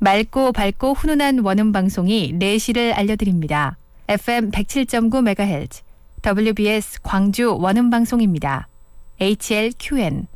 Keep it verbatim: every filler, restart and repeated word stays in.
맑고 밝고 훈훈한 원음 방송이 네 시를 알려드립니다. 에프엠 백칠 점 구 메가헤르츠 더블유비에스 광주 원음 방송입니다. 에이치엘큐엔